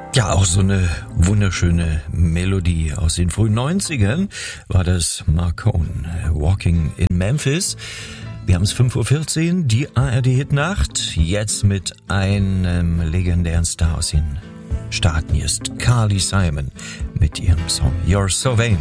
Ja, auch so eine wunderschöne Melodie aus den frühen 90ern war das Marcone, Walking in Memphis. Wir haben es 5:14 Uhr, die ARD-Hit-Nacht, jetzt mit einem legendären Star aus den Staaten. Hier ist Carly Simon mit ihrem Song You're So Vain.